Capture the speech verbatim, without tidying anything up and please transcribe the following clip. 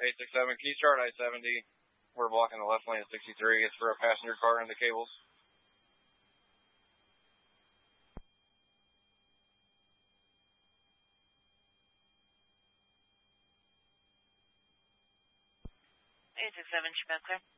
eight six seven, can you start I seventy? We're blocking the left lane at sixty-three. It's for a passenger car in the cables. eight six seven, Chipette, clear.